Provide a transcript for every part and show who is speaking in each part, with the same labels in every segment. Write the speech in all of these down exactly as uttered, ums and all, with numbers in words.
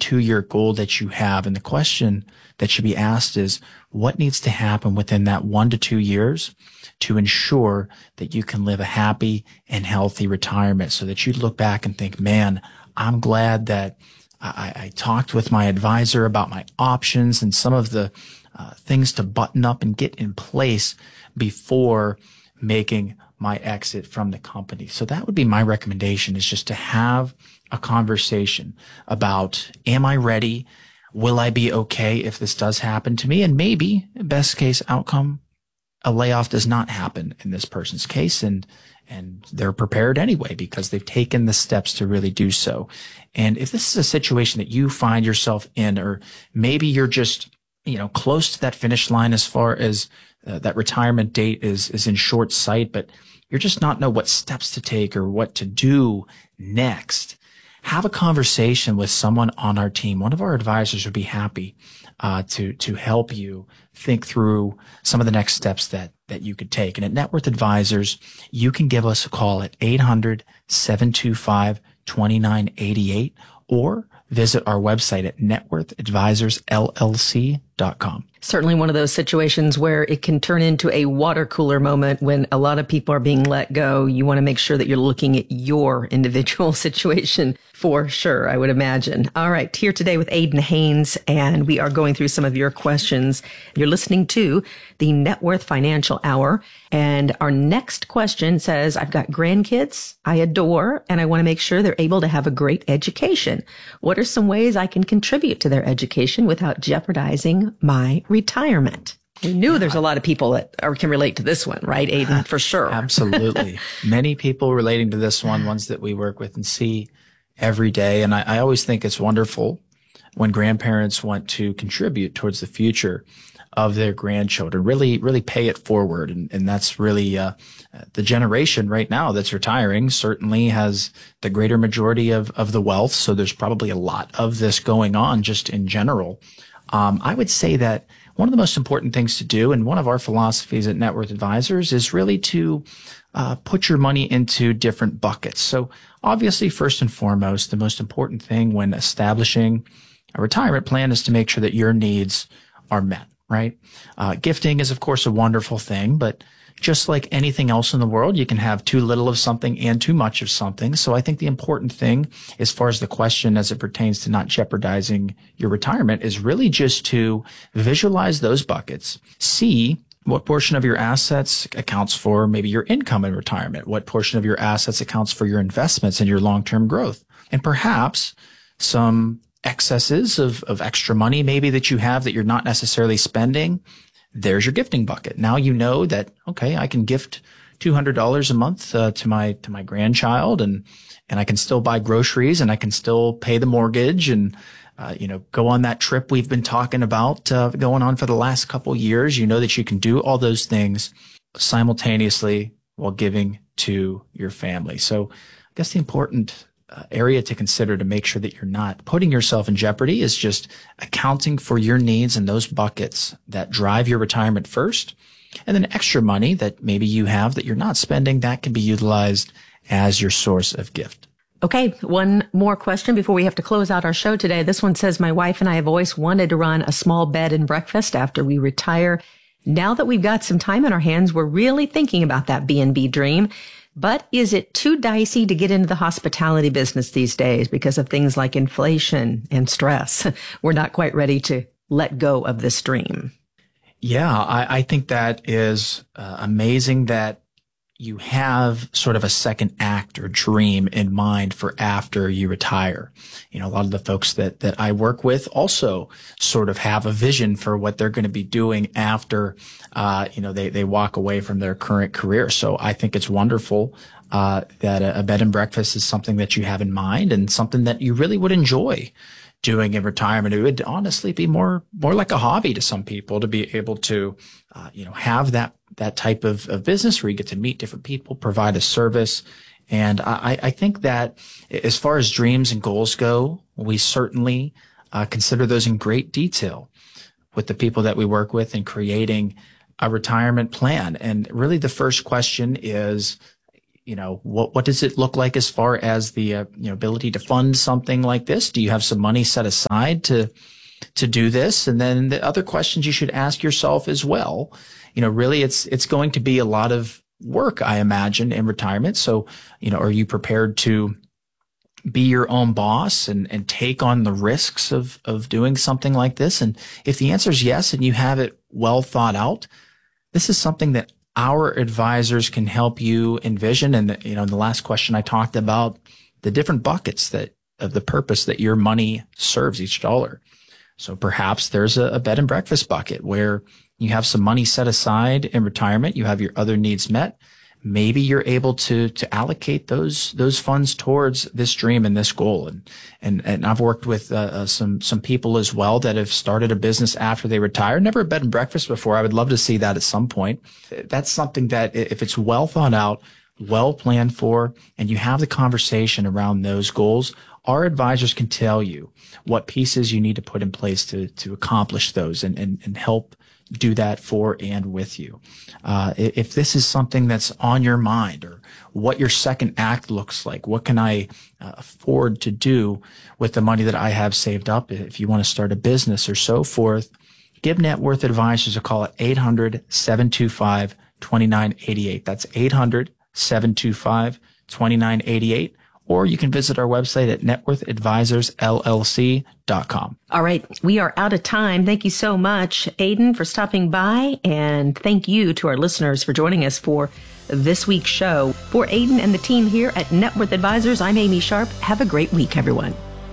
Speaker 1: two-year goal that you have. And the question that should be asked is, what needs to happen within that one to two years to ensure that you can live a happy and healthy retirement, so that you look back and think, man, I'm glad that I, I talked with my advisor about my options and some of the uh, things to button up and get in place before making my exit from the company. So that would be my recommendation, is just to have a conversation about, am I ready? Will I be okay if this does happen to me? And maybe, best case outcome, a layoff does not happen in this person's case, and and they're prepared anyway because they've taken the steps to really do so. And if this is a situation that you find yourself in, or maybe you're just, you know, close to that finish line as far as uh, that retirement date is is in short sight, but you're just not know what steps to take or what to do next, have a conversation with someone on our team. One of our advisors would be happy uh, to to help you think through some of the next steps that that you could take. And at Net Worth Advisors, you can give us a call at eight hundred, seven two five, two nine eight eight or visit our website at net worth advisors l l c dot com.
Speaker 2: Certainly one of those situations where it can turn into a water cooler moment when a lot of people are being let go. You want to make sure that you're looking at your individual situation for sure, I would imagine. All right, here today with Aidan Haynes, and we are going through some of your questions. You're listening to the Net Worth Financial Hour, and our next question says, I've got grandkids I adore, and I want to make sure they're able to have a great education. What are some ways I can contribute to their education without jeopardizing my retirement? We knew yeah. there's a lot of people that are, can relate to this one, right, Aidan? For sure.
Speaker 1: Absolutely. Many people relating to this one, ones that we work with and see every day. And I, I always think it's wonderful when grandparents want to contribute towards the future of their grandchildren, really, really pay it forward. And, and that's really uh, the generation right now that's retiring certainly has the greater majority of, of the wealth. So there's probably a lot of this going on just in general. Um, I would say that one of the most important things to do, and one of our philosophies at Net Worth Advisors, is really to uh, put your money into different buckets. So obviously, first and foremost, the most important thing when establishing a retirement plan is to make sure that your needs are met, right? Uh, gifting is, of course, a wonderful thing, but just like anything else in the world, you can have too little of something and too much of something. So I think the important thing, as far as the question as it pertains to not jeopardizing your retirement, is really just to visualize those buckets, see what portion of your assets accounts for maybe your income in retirement, what portion of your assets accounts for your investments and your long-term growth, and perhaps some excesses of, of extra money maybe that you have that you're not necessarily spending. There's your gifting bucket. Now you know that, okay, I can gift two hundred dollars a month uh, to my to my grandchild, and and I can still buy groceries, and I can still pay the mortgage, and uh, you know, go on that trip we've been talking about uh, going on for the last couple years. You know that you can do all those things simultaneously while giving to your family. So I guess the important Uh, area to consider to make sure that you're not putting yourself in jeopardy is just accounting for your needs in those buckets that drive your retirement first. And then extra money that maybe you have that you're not spending, that can be utilized as your source of gift.
Speaker 2: Okay, one more question before we have to close out our show today. This one says, my wife and I have always wanted to run a small bed and breakfast after we retire. Now that we've got some time in our hands, we're really thinking about that B and B dream. But is it too dicey to get into the hospitality business these days because of things like inflation and stress? We're not quite ready to let go of this dream.
Speaker 1: Yeah, I, I think that is uh, amazing that you have sort of a second act or dream in mind for after you retire. You know, a lot of the folks that, that I work with also sort of have a vision for what they're going to be doing after, uh, you know, they, they walk away from their current career. So I think it's wonderful, uh, that a, a bed and breakfast is something that you have in mind and something that you really would enjoy doing in retirement. It would honestly be more, more like a hobby to some people to be able to, uh, you know, have that, that type of, of business where you get to meet different people, provide a service. And I, I think that as far as dreams and goals go, we certainly, uh, consider those in great detail with the people that we work with in creating a retirement plan. And really the first question is, you know, what, what does it look like as far as the, uh, you know, ability to fund something like this? Do you have some money set aside to, to do this? And then the other questions you should ask yourself as well. You know, really it's, it's going to be a lot of work, I imagine, in retirement. So, you know, are you prepared to be your own boss and, and take on the risks of, of doing something like this? And if the answer is yes, and you have it well thought out, this is something that our advisors can help you envision. And, the, you know, in the last question, I talked about the different buckets that of the purpose that your money serves each dollar. So perhaps there's a, a bed and breakfast bucket where you have some money set aside in retirement. You have your other needs met. Maybe you're able to, to allocate those, those funds towards this dream and this goal. And, and, and I've worked with, uh, uh, some, some people as well that have started a business after they retire. Never a bed and breakfast before. I would love to see that at some point. That's something that if it's well thought out, well planned for, and you have the conversation around those goals, our advisors can tell you what pieces you need to put in place to, to accomplish those and, and, and help do that for and with you. Uh, if this is something that's on your mind, or what your second act looks like, what can I uh, afford to do with the money that I have saved up? If you want to start a business or so forth, give Net Worth Advisors a call at eight hundred, seven two five, two nine eight eight. That's eight hundred, seven two five, two nine eight eight. Or you can visit our website at net worth advisors l l c dot com.
Speaker 2: All right. We are out of time. Thank you so much, Aidan, for stopping by. And thank you to our listeners for joining us for this week's show. For Aidan and the team here at Net Worth Advisors, I'm Amy Sharp. Have a great week, everyone.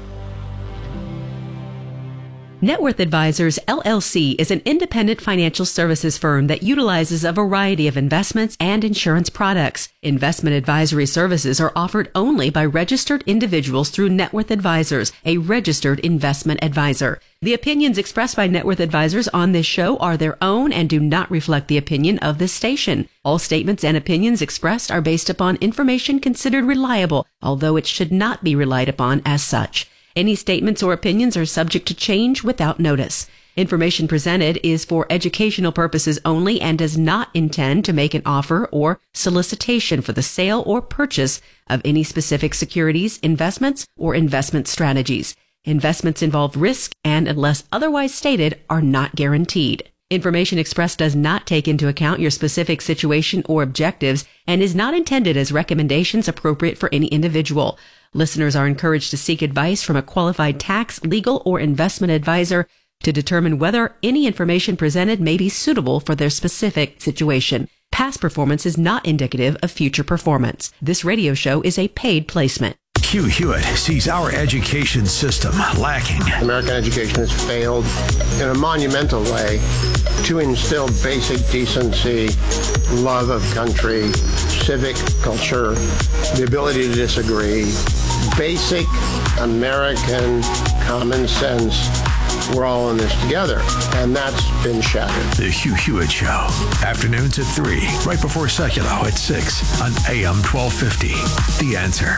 Speaker 2: Net Worth Advisors, L L C is an independent financial services firm that utilizes a variety of investments and insurance products. Investment advisory services are offered only by registered individuals through Net Worth Advisors, a registered investment advisor. The opinions expressed by Net Worth Advisors on this show are their own and do not reflect the opinion of this station. All statements and opinions expressed are based upon information considered reliable, although it should not be relied upon as such. Any statements or opinions are subject to change without notice. Information presented is for educational purposes only and does not intend to make an offer or solicitation for the sale or purchase of any specific securities, investments, or investment strategies. Investments involve risk and, unless otherwise stated, are not guaranteed. Information expressed does not take into account your specific situation or objectives and is not intended as recommendations appropriate for any individual. Listeners are encouraged to seek advice from a qualified tax, legal, or investment advisor to determine whether any information presented may be suitable for their specific situation. Past performance is not indicative of future performance. This radio show is a paid placement.
Speaker 3: Hugh Hewitt sees our education system lacking.
Speaker 4: American education has failed in a monumental way to instill basic decency, love of country, civic culture, the ability to disagree, basic American common sense. We're all in this together, and that's been shattered.
Speaker 3: The Hugh Hewitt Show, afternoons at three, right before Secular at six on A M twelve fifty. The Answer.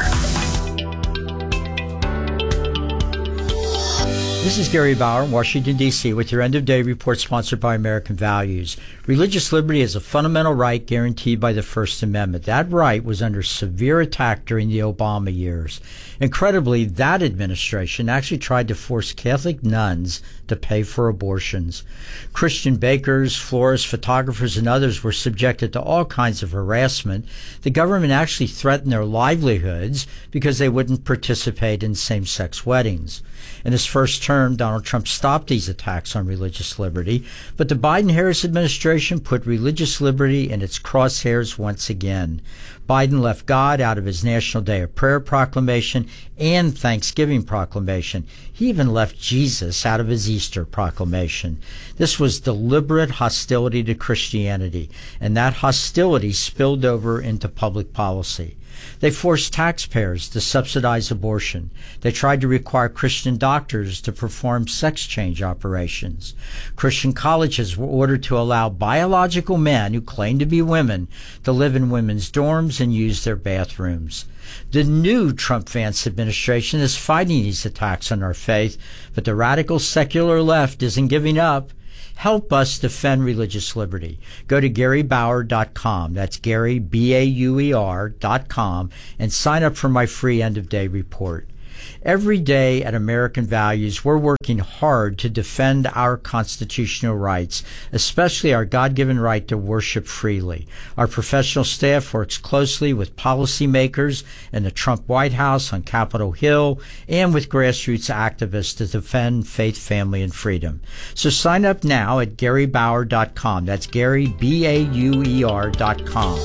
Speaker 5: This is Gary Bauer in Washington, D C with your end-of-day report sponsored by American Values. Religious liberty is a fundamental right guaranteed by the First Amendment. That right was under severe attack during the Obama years. Incredibly, that administration actually tried to force Catholic nuns to pay for abortions. Christian bakers, florists, photographers, and others were subjected to all kinds of harassment. The government actually threatened their livelihoods because they wouldn't participate in same-sex weddings. In his first term, Donald Trump stopped these attacks on religious liberty, but the Biden-Harris administration put religious liberty in its crosshairs once again. Biden left God out of his National Day of Prayer proclamation and Thanksgiving proclamation. He even left Jesus out of his Easter proclamation. This was deliberate hostility to Christianity, and that hostility spilled over into public policy. They forced taxpayers to subsidize abortion. They tried to require Christian doctors to perform sex change operations. Christian colleges were ordered to allow biological men who claimed to be women to live in women's dorms and use their bathrooms. The new Trump-Vance administration is fighting these attacks on our faith, but the radical secular left isn't giving up. Help us defend religious liberty. Go to gary bauer dot com. That's Gary, B A U E R dot com, and sign up for my free end-of-day report. Every day at American Values, we're working hard to defend our constitutional rights, especially our God-given right to worship freely. Our professional staff works closely with policymakers in the Trump White House, on Capitol Hill, and with grassroots activists to defend faith, family, and freedom. So sign up now at gary bauer dot com. That's Gary, B A U E R dot com.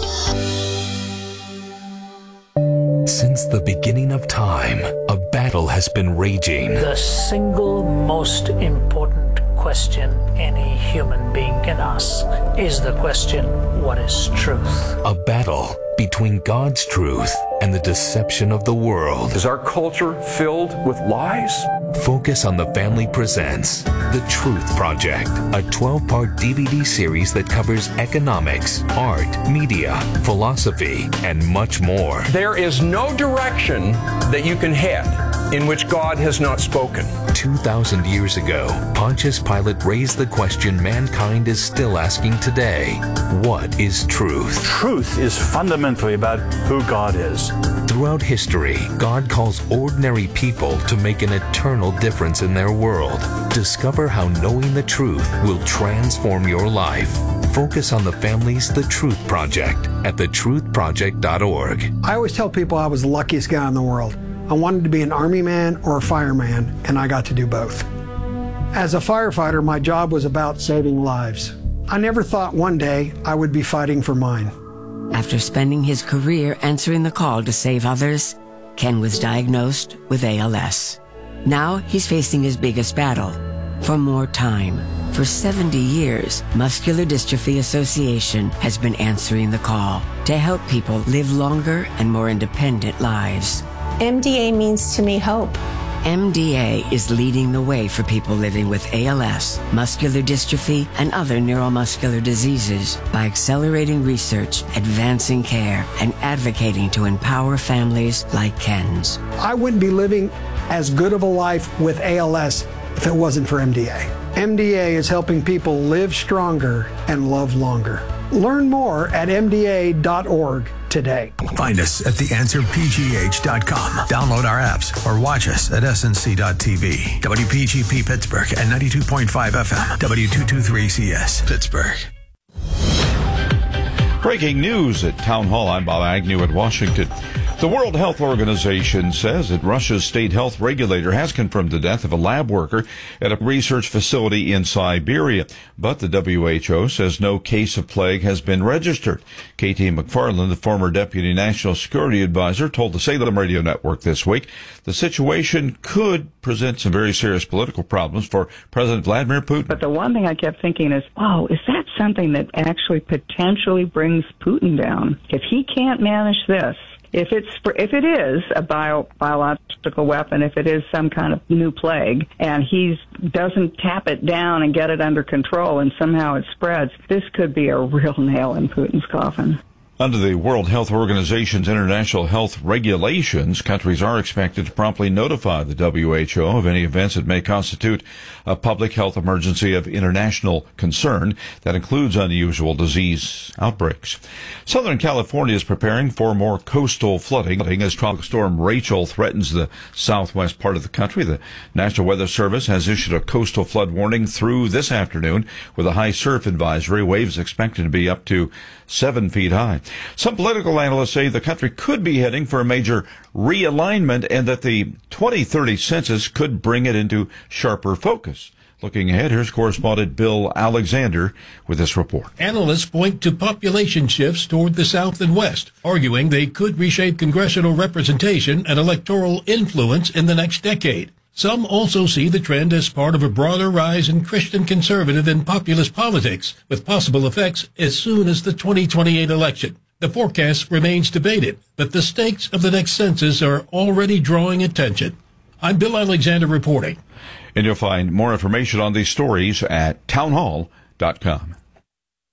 Speaker 6: Since the beginning of time, a battle has been raging.
Speaker 7: The single most important question any human being can ask is the question, what is truth?
Speaker 6: A battle between God's truth and the deception of the world.
Speaker 8: Is our culture filled with lies?
Speaker 6: Focus on the Family presents The Truth Project, a twelve-part D V D series that covers economics, art, media, philosophy, and much more.
Speaker 8: There is no direction that you can head in which God has not spoken.
Speaker 6: Two thousand years ago, Pontius Pilate raised the question mankind is still asking today. What is truth?
Speaker 9: Truth is fundamentally about who God is.
Speaker 6: Throughout history, God calls ordinary people to make an eternal difference in their world. Discover how knowing the truth will transform your life. Focus on the Family's The Truth Project at the truth project dot org.
Speaker 10: I always tell people I was the luckiest guy in the world. I wanted to be an army man or a fireman, and I got to do both. As a firefighter, my job was about saving lives. I never thought one day I would be fighting for mine.
Speaker 11: After spending his career answering the call to save others, Ken was diagnosed with A L S. Now he's facing his biggest battle, for more time. For seventy years, Muscular Dystrophy Association has been answering the call to help people live longer and more independent lives.
Speaker 12: M D A means to me hope.
Speaker 11: M D A is leading the way for people living with A L S, muscular dystrophy, and other neuromuscular diseases by accelerating research, advancing care, and advocating to empower families like Ken's.
Speaker 10: I wouldn't be living as good of a life with A L S if it wasn't for M D A. M D A is helping people live stronger and love longer. Learn more at m d a dot org today.
Speaker 3: Find us at the answer p g h dot com. Download our apps or watch us at s n c dot t v. W P G P Pittsburgh at ninety-two point five F M. W two twenty-three C S Pittsburgh.
Speaker 13: Breaking news at Town Hall. I'm Bob Agnew at Washington. The World Health Organization says that Russia's state health regulator has confirmed the death of a lab worker at a research facility in Siberia. But the W H O says no case of plague has been registered. K T McFarland, the former Deputy National Security Advisor, told the Salem Radio Network this week the situation could present some very serious political problems for President Vladimir Putin.
Speaker 14: But the one thing I kept thinking is, oh, is that something that actually potentially brings Putin down? If he can't manage this, If it's if it is a bio, biological weapon, if it is some kind of new plague, and he doesn't tap it down and get it under control, and somehow it spreads, this could be a real nail in Putin's coffin.
Speaker 13: Under the World Health Organization's international health regulations, countries are expected to promptly notify the W H O of any events that may constitute a public health emergency of international concern. That includes unusual disease outbreaks. Southern California is preparing for more coastal flooding as Tropical Storm Rachel threatens the southwest part of the country. The National Weather Service has issued a coastal flood warning through this afternoon with a high surf advisory. Waves expected to be up to seven feet high. Some political analysts say the country could be heading for a major realignment and that the twenty thirty census could bring it into sharper focus. Looking ahead, here's correspondent Bill Alexander with this report.
Speaker 15: Analysts point to population shifts toward the South and West, arguing they could reshape congressional representation and electoral influence in the next decade. Some also see the trend as part of a broader rise in Christian conservative and populist politics, with possible effects as soon as the twenty twenty-eight election. The forecast remains debated, but the stakes of the next census are already drawing attention. I'm Bill Alexander reporting.
Speaker 13: And you'll find more information on these stories at townhall dot com.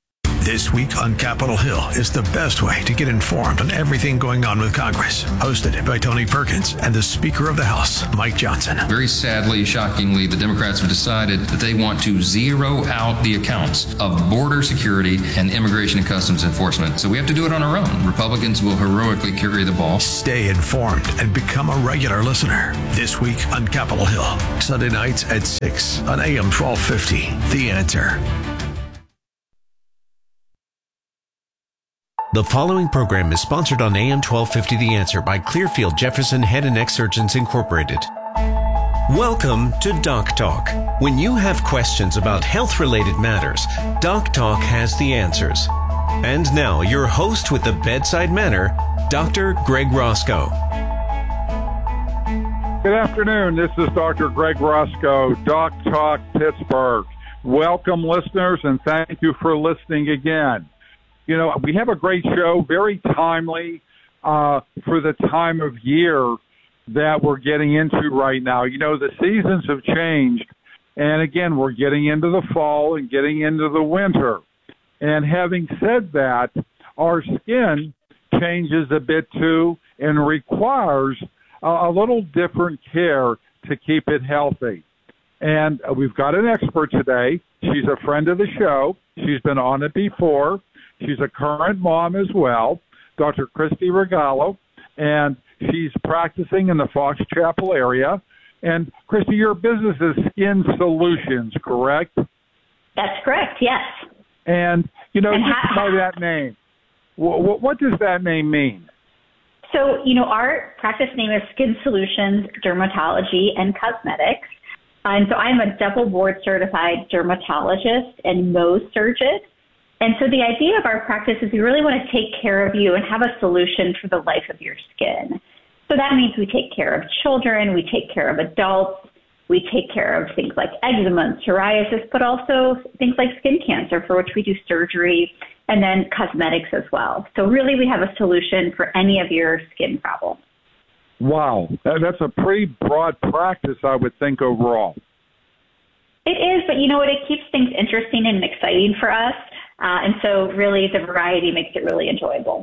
Speaker 3: This Week on Capitol Hill is the best way to get informed on everything going on with Congress. Hosted by Tony Perkins and the Speaker of the House, Mike Johnson.
Speaker 16: Very sadly, shockingly, the Democrats have decided that they want to zero out the accounts of border security and immigration and customs enforcement. So we have to do it on our own. Republicans will heroically carry the ball.
Speaker 3: Stay informed and become a regular listener. This Week on Capitol Hill, Sunday nights at six on A M twelve fifty. The Answer.
Speaker 17: The following program is sponsored on A M twelve fifty The Answer by Clearfield Jefferson Head and Neck Surgeons Incorporated. Welcome to Doc Talk. When you have questions about health-related matters, Doc Talk has the answers. And now, your host with the bedside manner, Doctor Greg Roscoe.
Speaker 18: Good afternoon. This is Doctor Greg Roscoe, Doc Talk Pittsburgh. Welcome, listeners, and thank you for listening again. You know, we have a great show, very timely uh, for the time of year that we're getting into right now. You know, the seasons have changed, and again, we're getting into the fall and getting into the winter. And having said that, our skin changes a bit too and requires a, a little different care to keep it healthy. And we've got an expert today. She's a friend of the show. She's been on it before. She's a current mom as well, Doctor Christy Regalo, and she's practicing in the Fox Chapel area. And, Christy, your business is Skin Solutions, correct?
Speaker 19: That's correct, yes.
Speaker 18: And, you know,
Speaker 19: and
Speaker 18: just
Speaker 19: ha-
Speaker 18: by that name, what, what does that name mean?
Speaker 19: So, you know, our practice name is Skin Solutions, Dermatology, and Cosmetics. And so I'm a double board certified dermatologist and Mohs surgeon. And so the idea of our practice is we really want to take care of you and have a solution for the life of your skin. So that means we take care of children, we take care of adults, we take care of things like eczema and psoriasis, but also things like skin cancer, for which we do surgery, and then cosmetics as well. So really we have a solution for any of your skin problems.
Speaker 18: Wow, that's a pretty broad practice, I would think, overall.
Speaker 19: It is, but you know what? It keeps things interesting and exciting for us. Uh, and so really the variety makes it really enjoyable.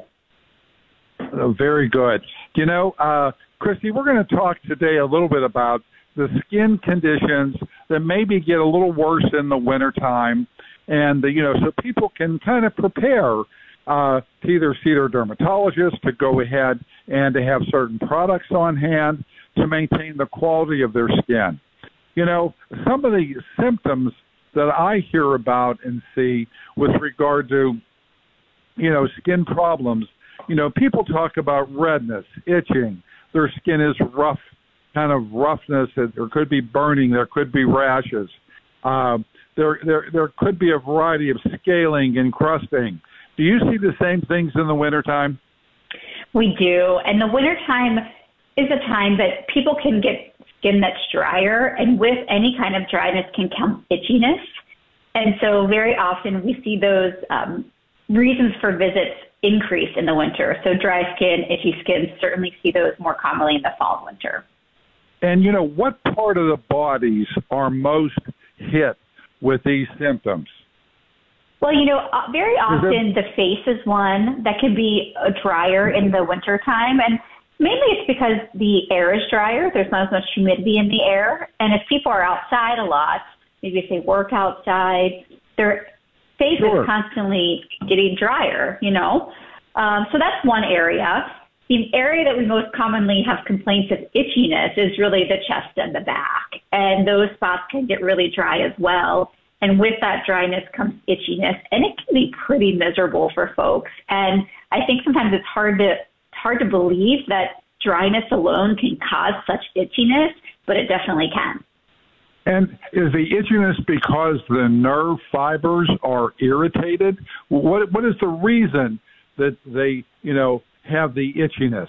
Speaker 18: Oh, very good. You know, uh, Christy, we're going to talk today a little bit about the skin conditions that maybe get a little worse in the wintertime. And, you know, so people can kind of prepare uh, to either see their dermatologist, to go ahead and to have certain products on hand to maintain the quality of their skin. You know, some of the symptoms that I hear about and see with regard to, you know, skin problems, you know, people talk about redness, itching, their skin is rough, kind of roughness, there could be burning, there could be rashes. Uh, there, there, there could be a variety of scaling and crusting. Do you see the same things in the wintertime?
Speaker 19: We do. And the wintertime is a time that people can get skin that's drier, and with any kind of dryness can come itchiness. And so very often we see those um, reasons for visits increase in the winter. So dry skin, itchy skin, certainly see those more commonly in the fall and winter.
Speaker 18: And, you know, what part of the bodies are most hit with these symptoms?
Speaker 19: Well, you know, uh, very often the face is one that can be uh, drier in the wintertime. And mainly it's because the air is drier. There's not as much humidity in the air. And if people are outside a lot, maybe if they work outside, their face sure. is constantly getting drier, you know. Um, so that's one area. The area that we most commonly have complaints of itchiness is really the chest and the back. And those spots can get really dry as well. And with that dryness comes itchiness. And it can be pretty miserable for folks. And I think sometimes it's hard to hard to believe that dryness alone can cause such itchiness, but it definitely can.
Speaker 18: And is the itchiness because the nerve fibers are irritated? What What is the reason that they, you know, have the itchiness?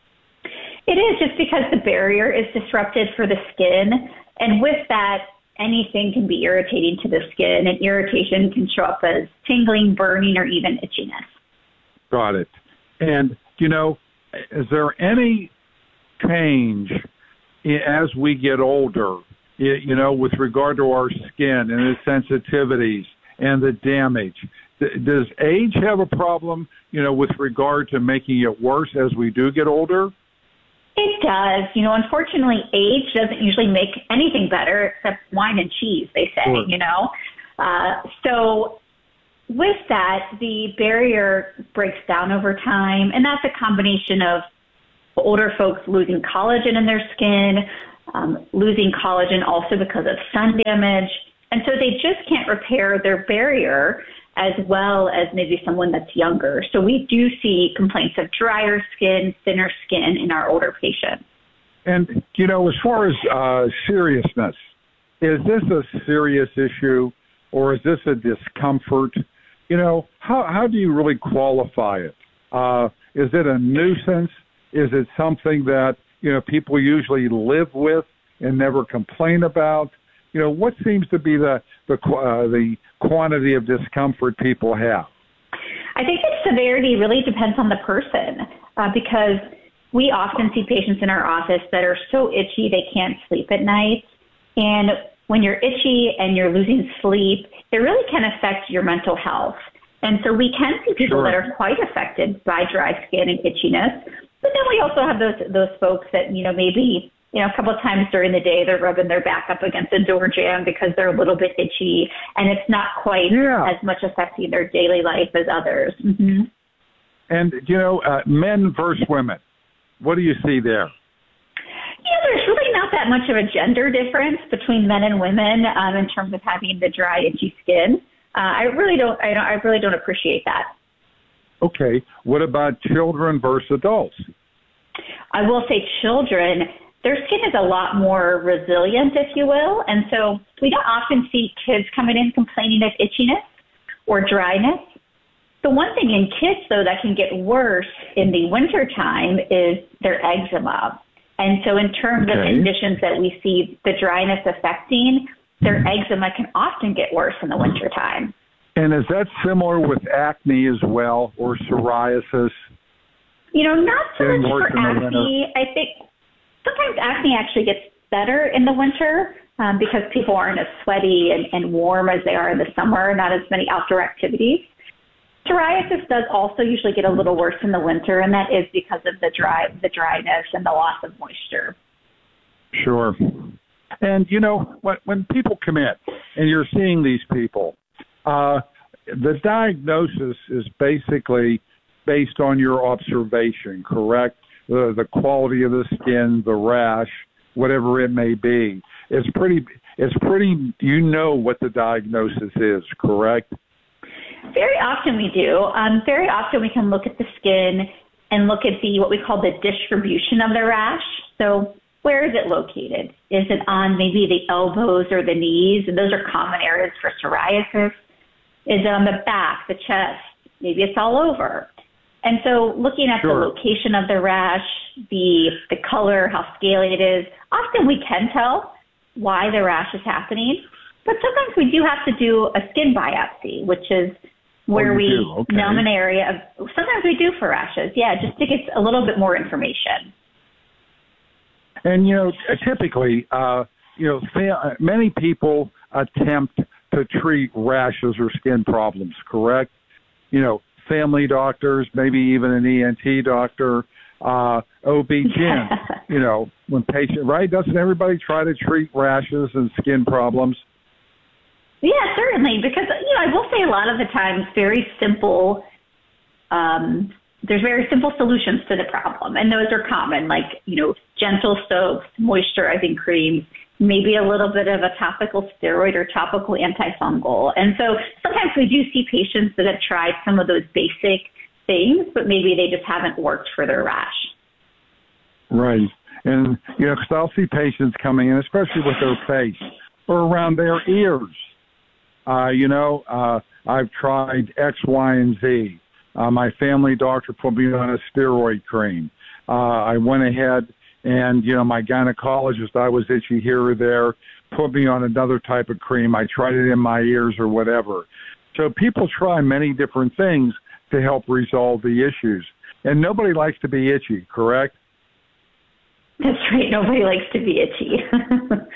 Speaker 19: It is just because the barrier is disrupted for the skin. And with that, anything can be irritating to the skin, and irritation can show up as tingling, burning, or even itchiness.
Speaker 18: Got it. And, you know, is there any change as we get older, you know, with regard to our skin and its sensitivities and the damage? does age have a problem, you know, with regard to making it worse as we do get older?
Speaker 19: It does. You know, unfortunately, age doesn't usually make anything better except wine and cheese, they say, sure. you know. Uh, so with that, the barrier breaks down over time, and that's a combination of older folks losing collagen in their skin, um, losing collagen also because of sun damage, and so they just can't repair their barrier as well as maybe someone that's younger. So we do see complaints of drier skin, thinner skin in our older patients.
Speaker 18: And, you know, as far as uh, seriousness, is this a serious issue or is this a discomfort? You know, how, how do you really qualify it? Uh, is it a nuisance? Is it something that, you know, people usually live with and never complain about? You know, what seems to be the the uh, the quantity of discomfort people have?
Speaker 19: I think the severity really depends on the person uh, because we often see patients in our office that are so itchy they can't sleep at night. And when you're itchy and you're losing sleep, it really can affect your mental health. And so we can see people sure. that are quite affected by dry skin and itchiness. But then we also have those those folks that, you know, maybe You know, a couple of times during the day, they're rubbing their back up against a door jamb because they're a little bit itchy, and it's not quite yeah. as much affecting their daily life as others. Mm-hmm.
Speaker 18: And, you know, uh, men versus women, what do you see there?
Speaker 19: Yeah, there's really not that much of a gender difference between men and women um, in terms of having the dry, itchy skin. Uh, I really don't. I don't. I really don't appreciate that.
Speaker 18: Okay. What about children versus adults?
Speaker 19: I will say children. Their skin is a lot more resilient, if you will, and so we don't often see kids coming in complaining of itchiness or dryness. The one thing in kids, though, that can get worse in the wintertime is their eczema. And so in terms okay. of conditions that we see the dryness affecting, their eczema can often get worse in the wintertime.
Speaker 18: And is that similar with acne as well, or psoriasis?
Speaker 19: You know, not so much for acne. I think sometimes acne actually gets better in the winter um, because people aren't as sweaty and, and warm as they are in the summer, not as many outdoor activities. Psoriasis does also usually get a little worse in the winter, and that is because of the dry, the dryness and the loss of moisture.
Speaker 18: Sure. And, you know, when, when people come in and you're seeing these people, uh, the diagnosis is basically based on your observation, correct? The, the quality of the skin, the rash, whatever it may be. It's pretty, it's pretty, you know what the diagnosis is, correct?
Speaker 19: Very often we do. Um, very often we can look at the skin and look at the what we call the distribution of the rash. So where is it located? Is it on maybe the elbows or the knees? And those are common areas for psoriasis. Is it on the back, the chest? Maybe it's all over. And so looking at sure. the location of the rash, the the color, how scaly it is, often we can tell why the rash is happening. But sometimes we do have to do a skin biopsy, which is where
Speaker 18: oh,
Speaker 19: we
Speaker 18: okay.
Speaker 19: numb an area of, sometimes we do for rashes, yeah, just to get a little bit more information.
Speaker 18: And, you know, typically, uh, you know, fa- many people attempt to treat rashes or skin problems, correct? You know, family doctors, maybe even an E N T doctor, uh, O B G Y N, you know, when patient, right? Doesn't everybody try to treat rashes and skin problems?
Speaker 19: Yeah, certainly, because, you know, I will say a lot of the times very simple, um, there's very simple solutions to the problem, and those are common, like, you know, gentle soaps, moisturizing creams, maybe a little bit of a topical steroid or topical antifungal. And so sometimes we do see patients that have tried some of those basic things, but maybe they just haven't worked for their rash.
Speaker 18: Right. And, you know, because I'll see patients coming in, especially with their face or around their ears. Uh, you know, uh, I've tried X, Y, and Z. Uh, my family doctor put me on a steroid cream. Uh, I went ahead and, you know, my gynecologist, I was itchy here or there, put me on another type of cream. I tried it in my ears or whatever. So people try many different things to help resolve the issues. And nobody likes to be itchy, correct?
Speaker 19: That's right. Nobody likes to be itchy.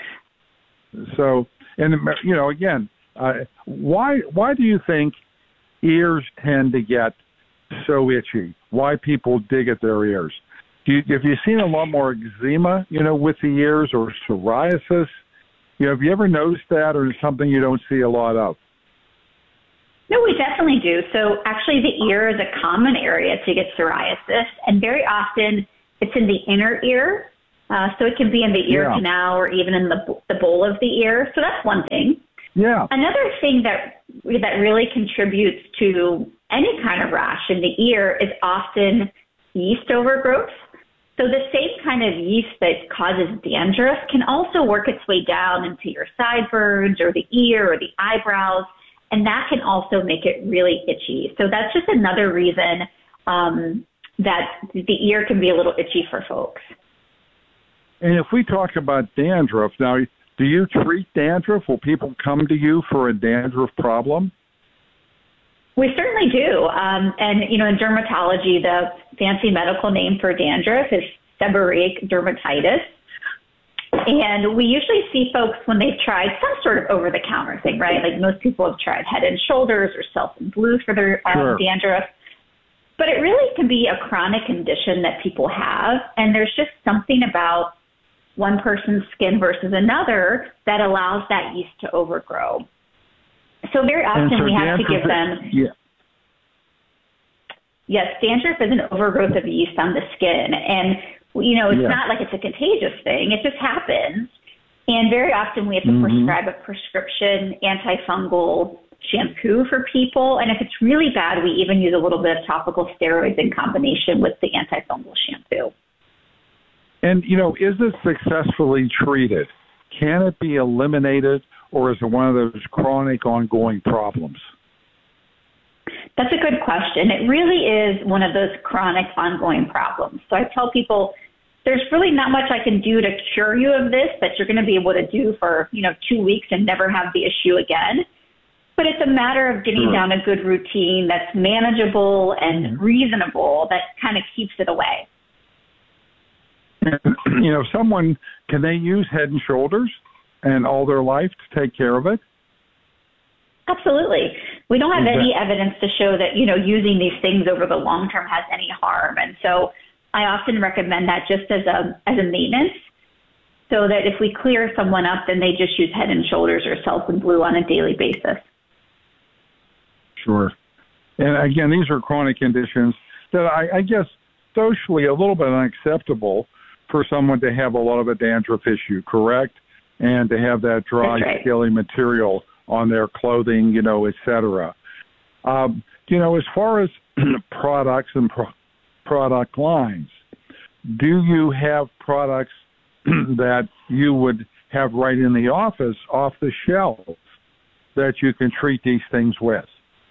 Speaker 18: So, and, you know, again, Uh, why why do you think ears tend to get so itchy? Why people dig at their ears? Do you, have you seen a lot more eczema, you know, with the ears, or psoriasis? You know, have you ever noticed that, or is it something you don't see a lot of?
Speaker 19: No, we definitely do. So actually the ear is a common area to get psoriasis, and very often it's in the inner ear. Uh, so it can be in the ear
Speaker 18: yeah.
Speaker 19: canal or even in the, the bowl of the ear. So that's one thing.
Speaker 18: Yeah.
Speaker 19: Another thing that that really contributes to any kind of rash in the ear is often yeast overgrowth. So the same kind of yeast that causes dandruff can also work its way down into your sideburns or the ear or the eyebrows, and that can also make it really itchy. So that's just another reason um, that the ear can be a little itchy for folks.
Speaker 18: And if we talk about dandruff, now, do you treat dandruff? Will people come to you for a dandruff problem?
Speaker 19: We certainly do. Um, and, you know, in dermatology, the fancy medical name for dandruff is seborrheic dermatitis. And we usually see folks when they've tried some sort of over-the-counter thing, right? Like most people have tried Head and Shoulders or Selsun Blue for their um,
Speaker 18: sure.
Speaker 19: dandruff. But it really can be a chronic condition that people have. And there's just something about one person's skin versus another that allows that yeast to overgrow. So very often
Speaker 18: so
Speaker 19: we have to give them,
Speaker 18: yeah.
Speaker 19: yes, dandruff is an overgrowth of yeast on the skin. And, you know, it's
Speaker 18: yeah.
Speaker 19: not like it's a contagious thing. It just happens. And very often we have to
Speaker 18: mm-hmm.
Speaker 19: prescribe a prescription antifungal shampoo for people. And if it's really bad, we even use a little bit of topical steroids in combination with the antifungal shampoo.
Speaker 18: And, you know, is it successfully treated? Can it be eliminated, or is it one of those chronic ongoing problems?
Speaker 19: That's a good question. It really is one of those chronic ongoing problems. So I tell people there's really not much I can do to cure you of this that you're going to be able to do for, you know, two weeks and never have the issue again. But it's a matter of getting
Speaker 18: sure.
Speaker 19: down a good routine that's manageable and reasonable that kind of keeps it away.
Speaker 18: You know, someone, can they use Head and Shoulders and all their life to take care of it?
Speaker 19: Absolutely. We don't have
Speaker 18: Is
Speaker 19: any
Speaker 18: that-
Speaker 19: evidence to show that, you know, using these things over the long term has any harm. And so I often recommend that just as a as a maintenance, so that if we clear someone up, then they just use Head and Shoulders or Selsun Blue on a daily basis.
Speaker 18: Sure. And again, these are chronic conditions that I, I guess socially a little bit unacceptable for someone to have a lot of a dandruff issue, correct? And to have that dry,
Speaker 19: right.
Speaker 18: scaly material on their clothing, you know, et cetera. Um, you know, as far as products and pro- product lines, do you have products that you would have right in the office off the shelf that you can treat these things with?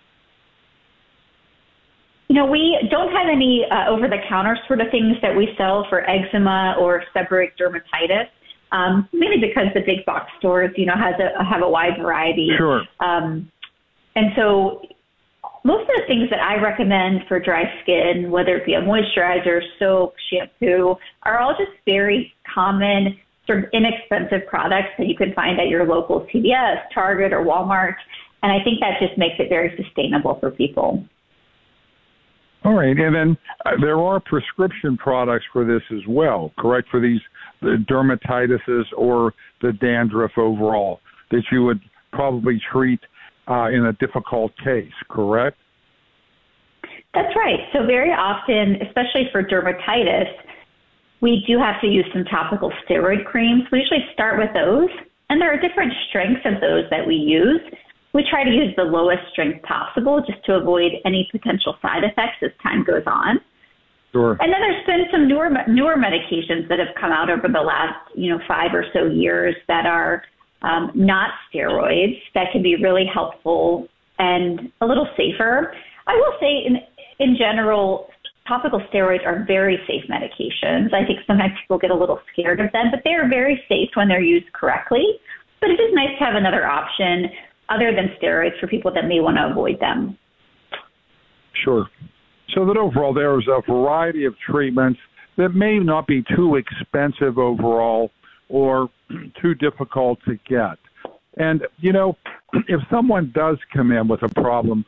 Speaker 19: You know, we don't have any uh, over-the-counter sort of things that we sell for eczema or seborrheic dermatitis, um, mainly because the big box stores, you know, has a, have a wide variety.
Speaker 18: Sure.
Speaker 19: Um, and so most of the things that I recommend for dry skin, whether it be a moisturizer, soap, shampoo, are all just very common, sort of inexpensive products that you can find at your local C V S, Target, or Walmart. And I think that just makes it very sustainable for people.
Speaker 18: All right, and then uh, there are prescription products for this as well, correct, for these the dermatitises or the dandruff overall that you would probably treat uh, in a difficult case, correct?
Speaker 19: That's right. So very often, especially for dermatitis, we do have to use some topical steroid creams. We usually start with those, and there are different strengths of those that we use. We try to use the lowest strength possible just to avoid any potential side effects as time goes on.
Speaker 18: Sure.
Speaker 19: And then there's been some newer newer medications that have come out over the last, you know, five or so years that are um, not steroids that can be really helpful and a little safer. I will say, in in general, topical steroids are very safe medications. I think sometimes people get a little scared of them, but they are very safe when they're used correctly. But it is nice to have another option other than steroids for people that may want to avoid them.
Speaker 18: Sure. So that overall there is a variety of treatments that may not be too expensive overall or too difficult to get. And, you know, if someone does come in with a problem,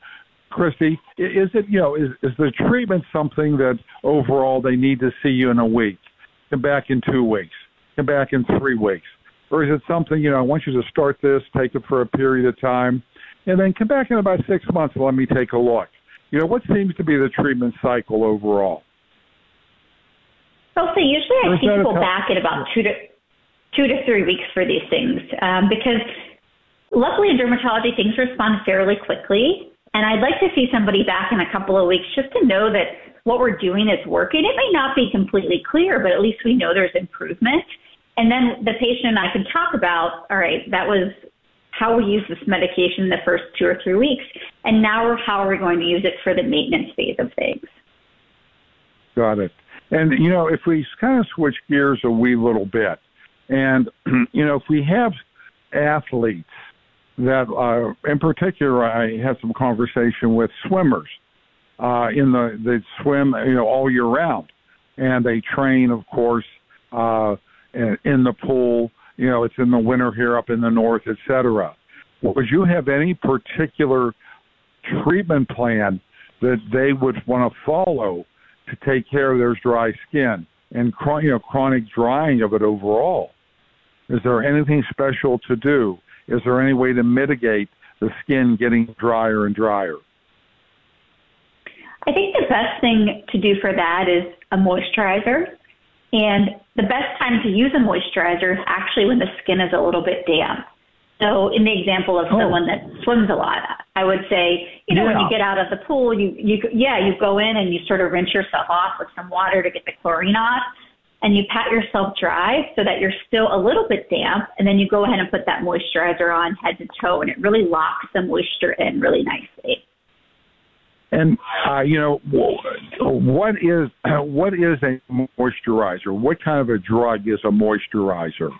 Speaker 18: Christy, is it, you know, is, is the treatment something that overall they need to see you in a week, come back in two weeks, come back in three weeks? Or is it something, you know, I want you to start this, take it for a period of time, and then come back in about six months and let me take a look? You know, what seems to be the treatment cycle overall?
Speaker 19: Well, so usually I see people back at about two to two to three weeks for these things um, because luckily in dermatology things respond fairly quickly, and I'd like to see somebody back in a couple of weeks just to know that what we're doing is working. It may not be completely clear, but at least we know there's improvement. And then the patient and I can talk about, all right, that was how we use this medication in the first two or three weeks, and now how are we going to use it for the maintenance phase of things?
Speaker 18: Got it. And, you know, if we kind of switch gears a wee little bit, and, you know, if we have athletes that, uh, in particular, I had some conversation with swimmers uh, in the, they swim, you know, all year round, and they train, of course, uh, in the pool. You know, it's in the winter here up in the north, et cetera. Would you have any particular treatment plan that they would want to follow to take care of their dry skin and, you know, chronic drying of it overall? Is there anything special to do? Is there any way to mitigate the skin getting drier and drier?
Speaker 19: I think the best thing to do for that is a moisturizer. And the best time to use a moisturizer is actually when the skin is a little bit damp. So in the example of oh. someone that swims a lot, I would say, you know, yeah. when you get out of the pool, you, you, yeah, you go in and you sort of rinse yourself off with some water to get the chlorine off, and you pat yourself dry so that you're still a little bit damp, and then you go ahead and put that moisturizer on head to toe, and it really locks the moisture in really nicely.
Speaker 18: And, uh, you know, what is what is a moisturizer? What kind of a drug is a moisturizer?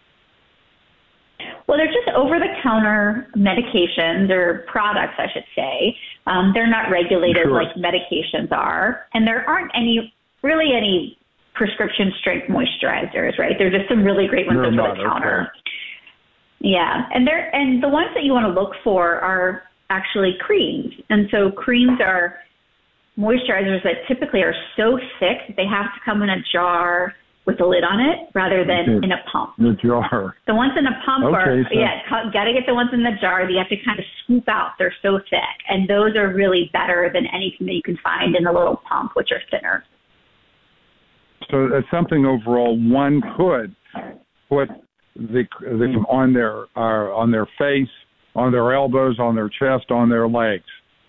Speaker 19: Well, they're just over-the-counter medications or products, I should say. Um, they're not regulated sure. like medications are. And there aren't any, really any prescription strength moisturizers, right? They're just some really great ones over the counter. Okay. Yeah. And they're, and the ones that you want to look for are actually creams. And so creams are moisturizers that typically are so thick that they have to come in a jar with a lid on it rather than okay. in a pump.
Speaker 18: The jar.
Speaker 19: The ones in a pump okay, are,
Speaker 18: so.
Speaker 19: yeah, got to get the ones in the jar. You have to kind of scoop out. They're so thick. And those are really better than anything that you can find in the little pump, which are thinner.
Speaker 18: So that's something overall one could put the, the on their uh, on their face, on their elbows, on their chest, on their legs.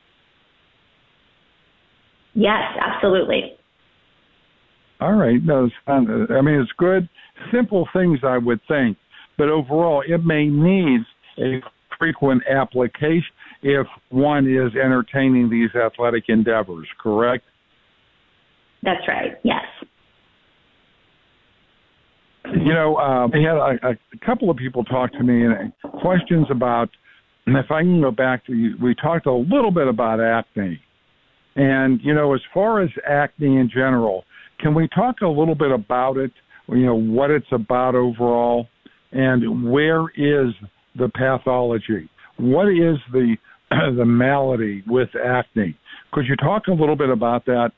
Speaker 19: Yes, absolutely.
Speaker 18: All right. No, I mean, it's good, simple things, I would think. But overall, it may need a frequent application if one is entertaining these athletic endeavors, correct?
Speaker 19: That's right, yes.
Speaker 18: You know, uh, I had a, a couple of people talk to me and questions about, and if I can go back to, we talked a little bit about acne. And, you know, as far as acne in general, can we talk a little bit about it, you know, what it's about overall, and where is the pathology? What is the the malady with acne? Could you talk a little bit about that?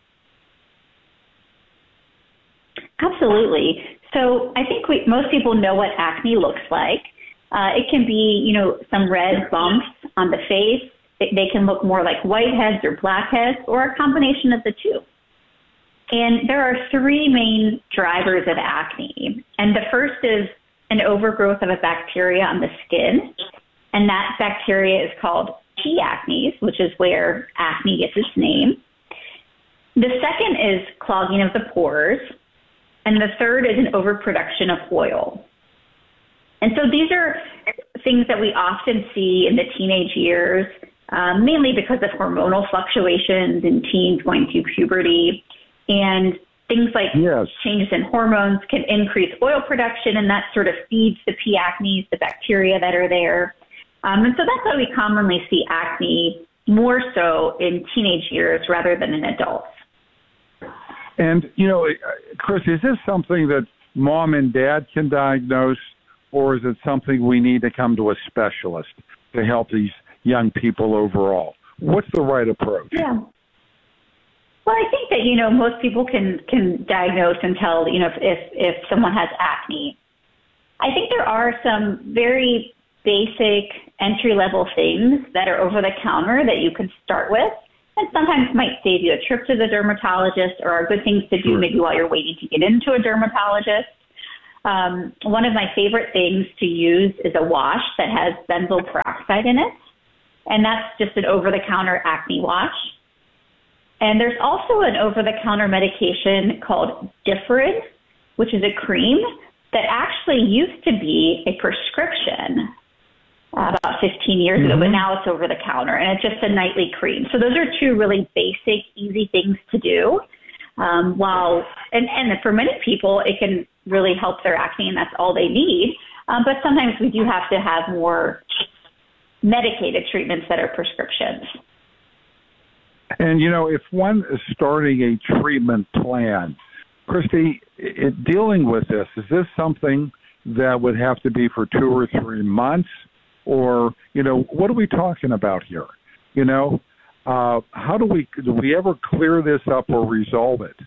Speaker 19: Absolutely. So I think we, most people know what acne looks like. Uh, it can be, you know, some red bumps on the face. It, they can look more like whiteheads or blackheads or a combination of the two. And there are three main drivers of acne. And the first is an overgrowth of a bacteria on the skin. And that bacteria is called P. acnes, which is where acne gets its name. The second is clogging of the pores. And the third is an overproduction of oil. And so these are things that we often see in the teenage years, um, mainly because of hormonal fluctuations in teens going through puberty. And things like yes. changes in hormones can increase oil production, and that sort of feeds the P. acnes, the bacteria that are there. Um, and so that's why we commonly see acne more so in teenage years rather than in adults.
Speaker 18: And, you know, Chris, is this something that mom and dad can diagnose, or is it something we need to come to a specialist to help these young people overall? What's the right approach?
Speaker 19: Yeah. Well, I think that, you know, most people can, can diagnose and tell, you know, if, if, if someone has acne. I think there are some very basic entry-level things that are over-the-counter that you can start with, and sometimes might save you a trip to the dermatologist or are good things to do maybe while you're waiting to get into a dermatologist. Um, one of my favorite things to use is a wash that has benzoyl peroxide in it, and that's just an over-the-counter acne wash. And there's also an over-the-counter medication called Differin, which is a cream that actually used to be a prescription uh, about fifteen years mm-hmm. ago, but now it's over the counter, and it's just a nightly cream. So those are two really basic, easy things to do. Um, while and, and for many people, it can really help their acne, and that's all they need. Um, but sometimes we do have to have more medicated treatments that are prescriptions.
Speaker 18: And, you know, if one is starting a treatment plan, Christy, it, dealing with this, is this something that would have to be for two or three months? Or, you know, what are we talking about here? You know, uh, how do we, do we ever clear this up or resolve it?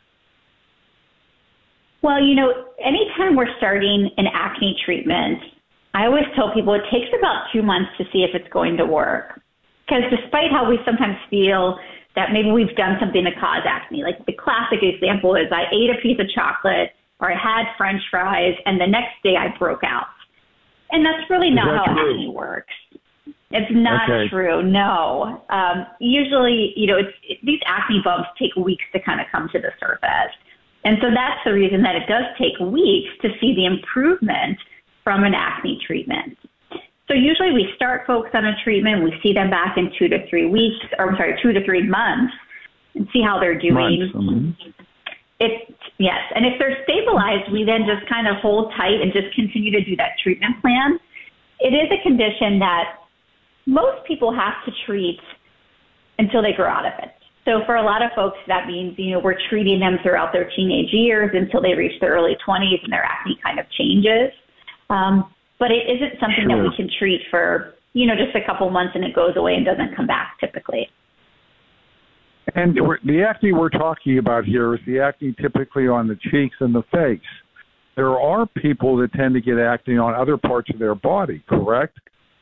Speaker 19: Well, you know, anytime we're starting an acne treatment, I always tell people it takes about two months to see if it's going to work. Because despite how we sometimes feel that maybe we've done something to cause acne, like the classic example is I ate a piece of chocolate or I had French fries and the next day I broke out. And that's really not how true? acne works. It's not okay. true, no. Um, usually, you know, it's, it, these acne bumps take weeks to kind of come to the surface. And so that's the reason that it does take weeks to see the improvement from an acne treatment. So usually we start folks on a treatment, we see them back in two to three weeks, or I'm sorry, two to three months, and see how they're doing. Mm-hmm. It, yes, and if they're stabilized, we then just kind of hold tight and just continue to do that treatment plan. It is a condition that most people have to treat until they grow out of it. So for a lot of folks, that means, you know, we're treating them throughout their teenage years until they reach their early twenties and their acne kind of changes. Um, but it isn't something sure. that we can treat for, you know, just a couple months and it goes away and doesn't come back typically.
Speaker 18: And the acne we're talking about here is the acne typically on the cheeks and the face. There are people that tend to get acne on other parts of their body, correct?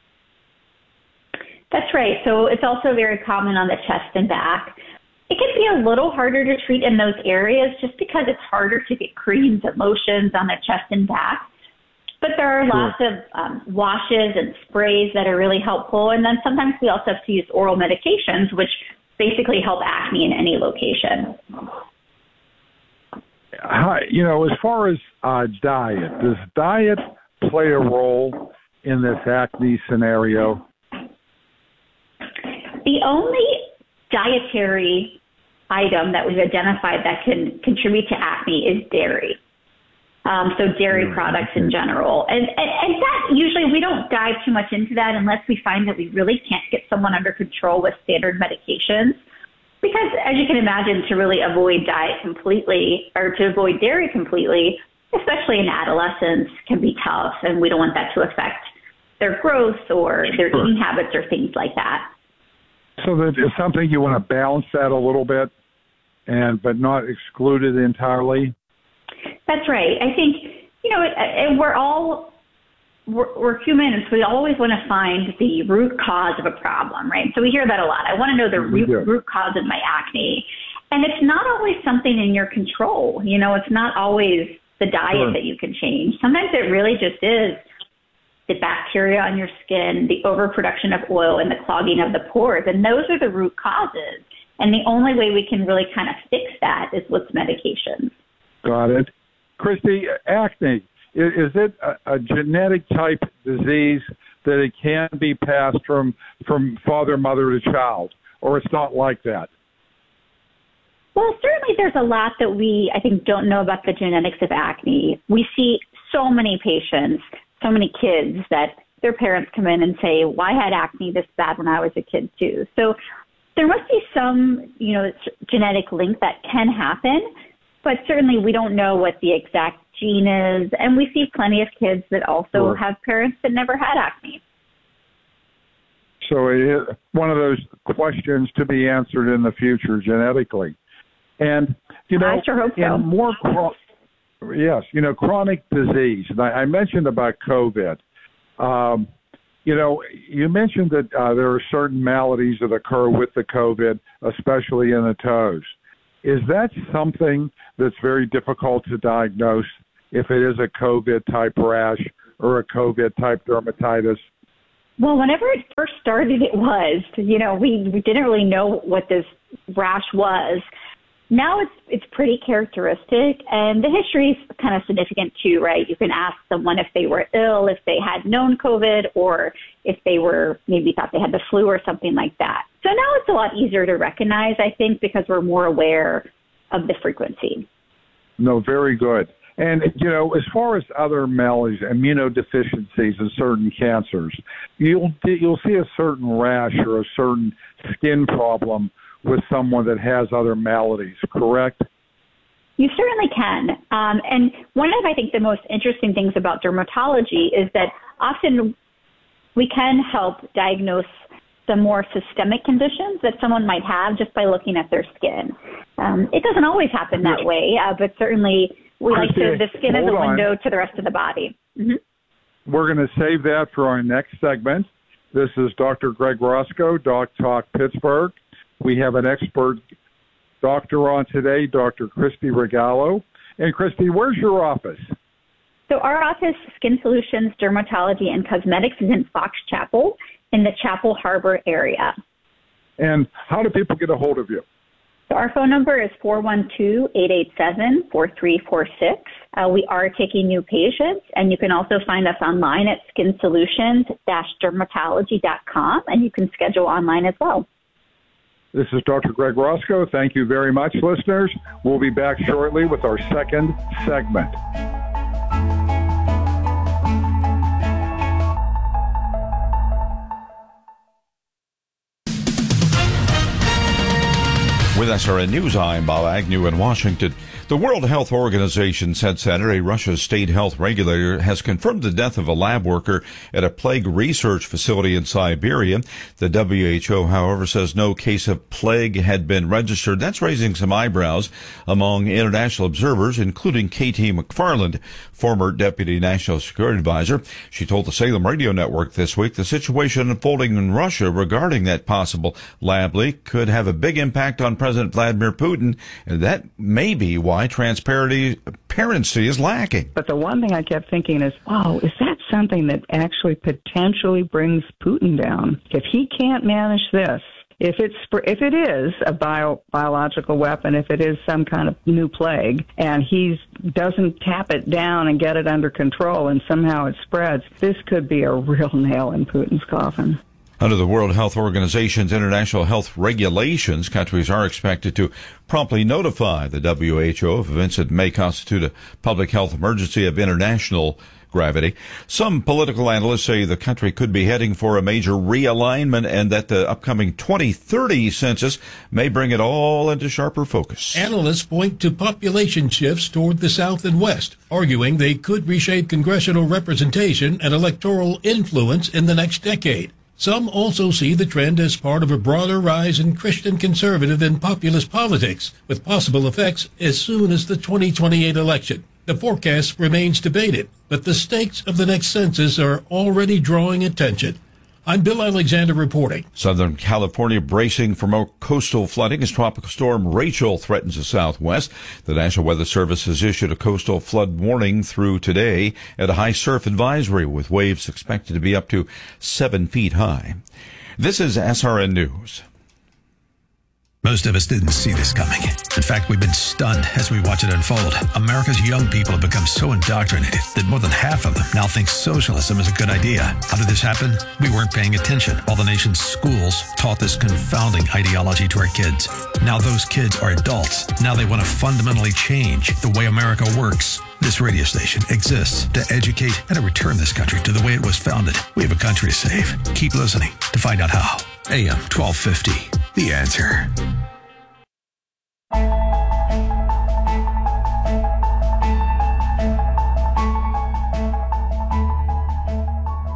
Speaker 19: That's right. So it's also very common on the chest and back. It can be a little harder to treat in those areas just because it's harder to get creams and lotions on the chest and back. But there are sure. lots of um, washes and sprays that are really helpful. And then sometimes we also have to use oral medications, which basically help acne in any location.
Speaker 18: Hi, you know, as far as uh, diet, does diet play a role in this acne scenario?
Speaker 19: The only dietary item that we've identified that can contribute to acne is dairy. Um, so dairy products in general. And, and, and that usually we don't dive too much into that unless we find that we really can't get someone under control with standard medications. Because as you can imagine, to really avoid diet completely or to avoid dairy completely, especially in adolescence, can be tough. And we don't want that to affect their growth or their sure. eating habits or things like that.
Speaker 18: So that is something you want to balance that a little bit, and but not exclude it entirely?
Speaker 19: That's right. I think, you know, it, we're all, we're, we're humans. We always want to find the root cause of a problem, right? So we hear that a lot. I want to know the root, root cause of my acne. And it's not always something in your control. You know, it's not always the diet sure. that you can change. Sometimes it really just is the bacteria on your skin, the overproduction of oil, and the clogging of the pores. And those are the root causes. And the only way we can really kind of fix that is with medications. Got
Speaker 18: it. Christy, acne, is, is it a, a genetic type disease that it can be passed from, from father, mother to child, or it's not like that?
Speaker 19: Well, certainly there's a lot that we, I think, don't know about the genetics of acne. We see so many patients, so many kids that their parents come in and say, well, I had acne this bad when I was a kid too. So there must be some, you know, genetic link that can happen, but certainly we don't know what the exact gene is. And we see plenty of kids that also sure. have parents that never had acne.
Speaker 18: So it is one of those questions to be answered in the future genetically. And, you know,
Speaker 19: I sure hope so.
Speaker 18: in more, chro- yes, you know, chronic disease. And I, I mentioned about COVID. Um, you know, you mentioned that uh, there are certain maladies that occur with the COVID, especially in the toes. Is that something that's very difficult to diagnose if it is a COVID-type rash or a COVID-type dermatitis?
Speaker 19: Well, whenever it first started, it was. You know, we, we didn't really know what this rash was. Now it's it's pretty characteristic, and the history is kind of significant too, right? You can ask someone if they were ill, if they had known COVID, or if they were maybe thought they had the flu or something like that. So now it's a lot easier to recognize, I think, because we're more aware of the frequency.
Speaker 18: No, very good. And, you know, as far as other maladies, immunodeficiencies and certain cancers, you'll you'll see a certain rash or a certain skin problem with someone that has other maladies, correct?
Speaker 19: You certainly can. Um, and one of, I think, the most interesting things about dermatology is that often we can help diagnose some more systemic conditions that someone might have just by looking at their skin. Um, it doesn't always happen that way, uh, but certainly we like to, the skin is a window to the rest of the body. Mm-hmm.
Speaker 18: We're going to save that for our next segment. This is Doctor Greg Roscoe, Doc Talk Pittsburgh. We have an expert doctor on today, Doctor Christy Regalo. And Christy, where's your office?
Speaker 19: So our office, Skin Solutions, Dermatology, and Cosmetics, is in Fox Chapel in the Chapel Harbor area.
Speaker 18: And how do people get a hold of you?
Speaker 19: So our phone number is four one two, eight eight seven, four three four six. Uh, we are taking new patients, and you can also find us online at skin solutions dash dermatology dot com, and you can schedule online as well.
Speaker 18: This is Doctor Greg Roscoe. Thank you very much, listeners. We'll be back shortly with our second segment.
Speaker 13: With S R N News, I'm Bob Agnew in Washington. The World Health Organization said Saturday Russia's state health regulator has confirmed the death of a lab worker at a plague research facility in Siberia. The W H O, however, says no case of plague had been registered. That's raising some eyebrows among international observers, including Katie McFarland, former Deputy National Security Advisor. She told the Salem Radio Network this week the situation unfolding in Russia regarding that possible lab leak could have a big impact on President Vladimir Putin, and that may be why transparency transparency is lacking.
Speaker 14: But the one thing I kept thinking is, wow, is that something that actually potentially brings Putin down? If he can't manage this, if it's if it is a bio, biological weapon, if it is some kind of new plague, and he doesn't tap it down and get it under control, and somehow it spreads, this could be a real nail in Putin's coffin.
Speaker 13: Under the World Health Organization's international health regulations, countries are expected to promptly notify the W H O of events that may constitute a public health emergency of international gravity. Some political analysts say the country could be heading for a major realignment and that the upcoming twenty thirty census may bring it all into sharper focus.
Speaker 15: Analysts point to population shifts toward the South and West, arguing they could reshape congressional representation and electoral influence in the next decade. Some also see the trend as part of a broader rise in Christian conservative and populist politics, with possible effects as soon as the twenty twenty-eight election. The forecast remains debated, but the stakes of the next census are already drawing attention. I'm Bill Alexander reporting.
Speaker 13: Southern California bracing for more coastal flooding as Tropical Storm Rachel threatens the southwest. The National Weather Service has issued a coastal flood warning through today and a high surf advisory with waves expected to be up to seven feet high. This is S R N News.
Speaker 3: Most of us didn't see this coming. In fact, we've been stunned as we watch it unfold. America's young people have become so indoctrinated that more than half of them now think socialism is a good idea. How did this happen? We weren't paying attention while the nation's schools taught this confounding ideology to our kids. Now those kids are adults. Now they want to fundamentally change the way America works. This radio station exists to educate and to return this country to the way it was founded. We have a country to save. Keep listening to find out how. A M twelve fifty, The Answer.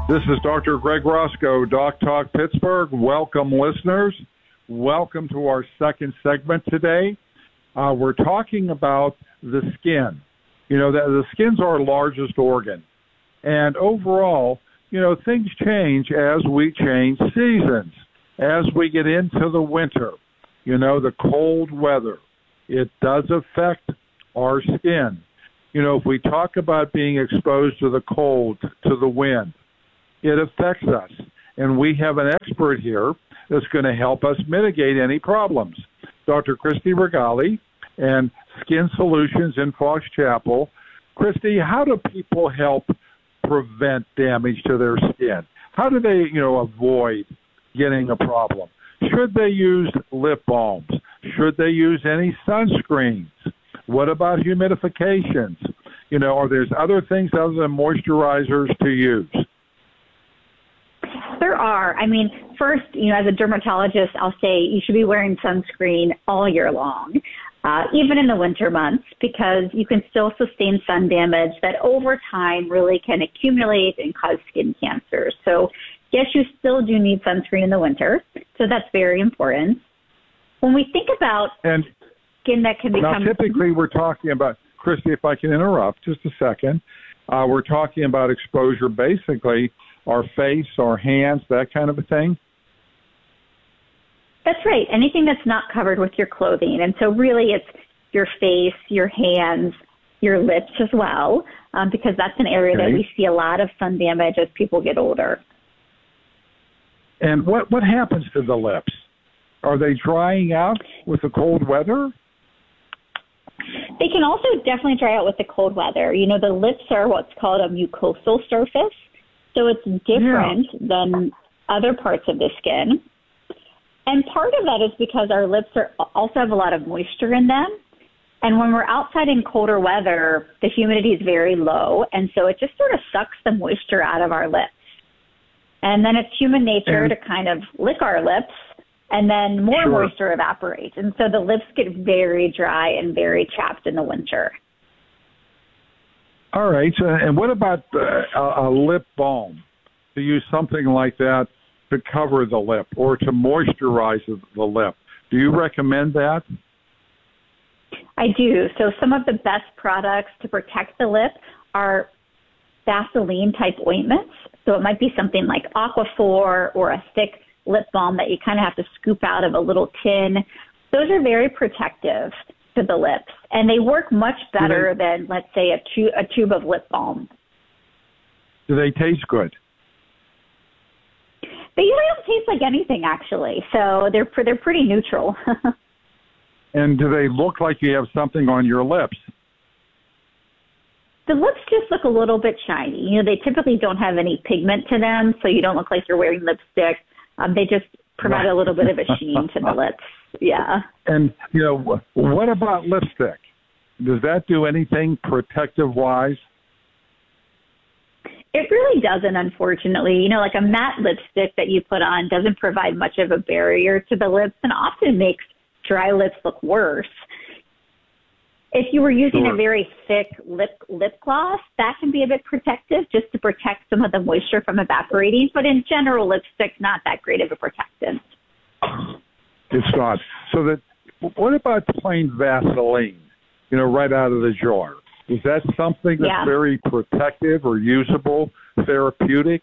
Speaker 18: This is Doctor Greg Roscoe, Doc Talk Pittsburgh. Welcome, listeners. Welcome to our second segment today. Uh, we're talking about the skin. You know, the, the skin's our largest organ. And overall, you know, things change as we change seasons. As we get into the winter, you know, the cold weather, it does affect our skin. You know, if we talk about being exposed to the cold, to the wind, it affects us. And we have an expert here that's going to help us mitigate any problems. Doctor Christy Regali and Skin Solutions in Fox Chapel. Christy, how do people help prevent damage to their skin? How do they, you know, avoid getting a problem? Should they use lip balms? Should they use any sunscreens? What about humidifications? You know, are there other things other than moisturizers to use?
Speaker 19: There are. I mean, first, you know, as a dermatologist, I'll say you should be wearing sunscreen all year long, uh, even in the winter months, because you can still sustain sun damage that over time really can accumulate and cause skin cancer. So, yes, you still do need sunscreen in the winter, so that's very important. When we think about
Speaker 18: and
Speaker 19: skin that can become...
Speaker 18: Now, typically we're talking about, Christy, if I can interrupt just a second, uh, we're talking about exposure, basically our face, our hands, that kind of a thing?
Speaker 19: That's right. Anything that's not covered with your clothing. And so really it's your face, your hands, your lips as well, um, because that's an area okay. that we see a lot of sun damage as people get older.
Speaker 18: And what, what happens to the lips? Are they drying out with the cold weather?
Speaker 19: They can also definitely dry out with the cold weather. You know, the lips are what's called a mucosal surface, so it's different yeah. than other parts of the skin. And part of that is because our lips are also have a lot of moisture in them. And when we're outside in colder weather, the humidity is very low, and so it just sort of sucks the moisture out of our lips. And then it's human nature and, to kind of lick our lips, and then more sure. moisture evaporates. And so the lips get very dry and very chapped in the winter.
Speaker 18: All right. So, and what about uh, a, a lip balm? To use something like that to cover the lip or to moisturize the lip. Do you recommend that?
Speaker 19: I do. So some of the best products to protect the lip are Vaseline-type ointments. So it might be something like Aquaphor or a thick lip balm that you kind of have to scoop out of a little tin. Those are very protective to the lips, and they work much better they, than, let's say, a, tu- a tube of lip balm.
Speaker 18: Do they taste good?
Speaker 19: They usually don't taste like anything, actually. So they're they're pretty neutral.
Speaker 18: And do they look like you have something on your lips?
Speaker 19: The lips just look a little bit shiny. You know, they typically don't have any pigment to them, so you don't look like you're wearing lipstick. Um, they just provide a little bit of a sheen to the lips. Yeah.
Speaker 18: And, you know, what about lipstick? Does that do anything protective-wise?
Speaker 19: It really doesn't, unfortunately. You know, like a matte lipstick that you put on doesn't provide much of a barrier to the lips and often makes dry lips look worse. If you were using sure. a very thick lip lip gloss, that can be a bit protective just to protect some of the moisture from evaporating. But in general, lipstick's not that great of a protectant.
Speaker 18: It's not. So that, what about plain Vaseline, you know, right out of the jar? Is that something that's yeah. very protective or usable, therapeutic?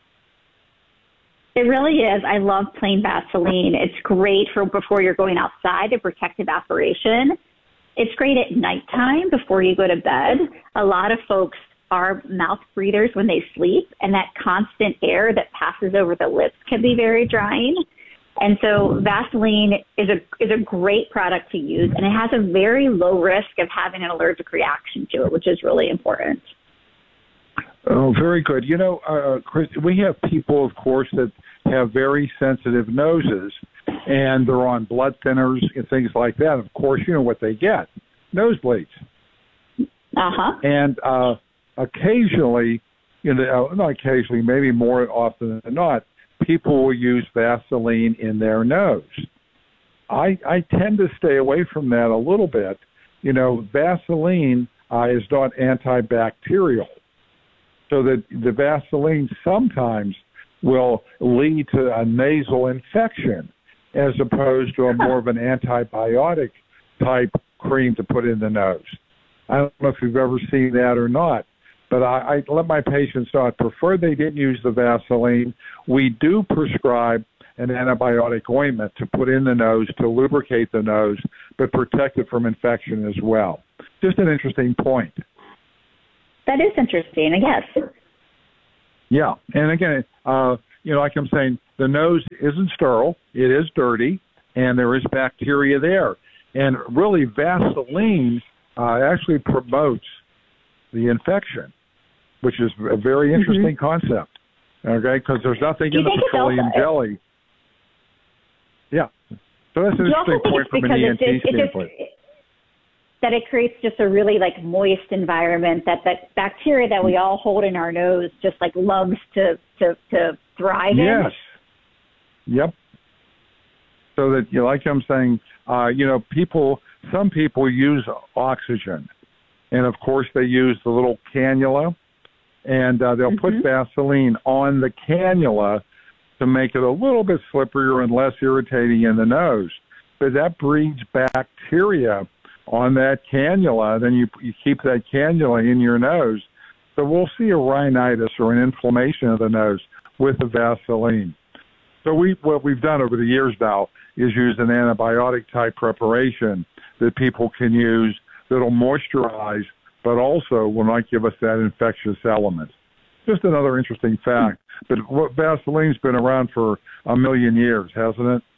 Speaker 19: It really is. I love plain Vaseline. It's great for before you're going outside to protect evaporation. It's great at nighttime before you go to bed. A lot of folks are mouth breathers when they sleep, and that constant air that passes over the lips can be very drying. And so Vaseline is a is a great product to use, and it has a very low risk of having an allergic reaction to it, which is really important.
Speaker 18: Oh, very good. You know, uh, Chris, we have people, of course, that have very sensitive noses, and they're on blood thinners and things like that. Of course, you know what they get, nosebleeds.
Speaker 19: Uh-huh.
Speaker 18: And uh, occasionally, you know, not occasionally, maybe more often than not, people will use Vaseline in their nose. I, I tend to stay away from that a little bit. You know, Vaseline uh, is not antibacterial. So that the Vaseline sometimes will lead to a nasal infection as opposed to a more of an antibiotic type cream to put in the nose. I don't know if you've ever seen that or not, but I, I let my patients know I prefer they didn't use the Vaseline. We do prescribe an antibiotic ointment to put in the nose to lubricate the nose, but protect it from infection as well. Just an interesting point.
Speaker 19: That is interesting, I guess.
Speaker 18: Yeah, and again, uh, you know, like I'm saying, the nose isn't sterile. It is dirty, and there is bacteria there. And really, Vaseline uh, actually promotes the infection, which is a very interesting mm-hmm. concept, okay, because there's nothing in the petroleum jelly. Yeah. So that's an interesting point from an E N T standpoint.
Speaker 19: That it creates just a really like moist environment that that bacteria that we all hold in our nose just like loves to to, to thrive
Speaker 18: yes.
Speaker 19: in.
Speaker 18: Yes. Yep. So that, you know, like I'm saying, uh, you know, people, some people use oxygen, and of course they use the little cannula, and uh, they'll mm-hmm. put Vaseline on the cannula to make it a little bit slipperier and less irritating in the nose. But that breeds bacteria on that cannula, then you, you keep that cannula in your nose. So we'll see a rhinitis or an inflammation of the nose with the Vaseline. So we, what we've done over the years now is use an antibiotic-type preparation that people can use that'll moisturize, but also will not give us that infectious element. Just another interesting fact. But Vaseline's been around for a million years, hasn't it?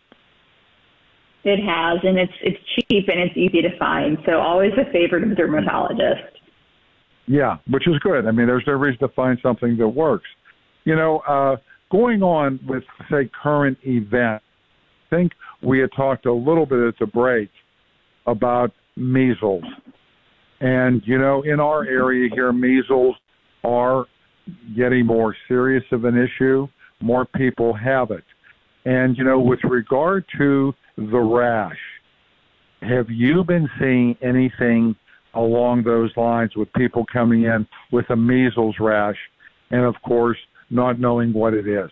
Speaker 19: It has, and it's it's cheap and it's easy to find, so always a favorite of dermatologists.
Speaker 18: Yeah, which is good. I mean, there's no reason to find something that works. You know, uh, going on with, say, current events, I think we had talked a little bit at the break about measles. And, you know, in our area here, measles are getting more serious of an issue. More people have it. And, you know, with regard to the rash, have you been seeing anything along those lines with people coming in with a measles rash and, of course, not knowing what it is?